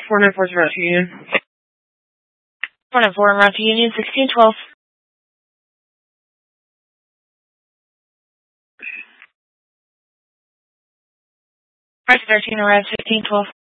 494 is Route to Union. 494 en route to Union, 1612. 513 arrives, 1612.